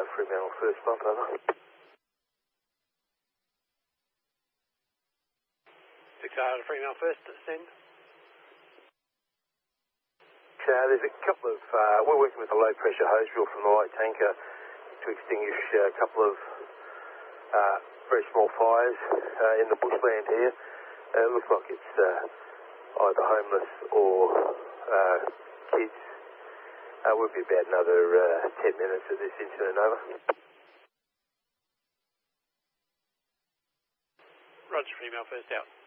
Fremantle first bump, over. 6 Fremantle first, send. There's a couple of, we're working with a low pressure hose reel from the light tanker to extinguish a couple of very small fires in the bushland here. It looks like it's either homeless or kids. We'll be about another 10 minutes of this incident, over. Roger, Fremantle first out.